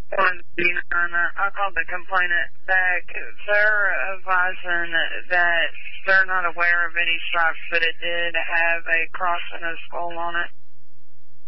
I called the complainant back. They're advising that they're not aware of any stripes, but it did have a cross and a skull on it.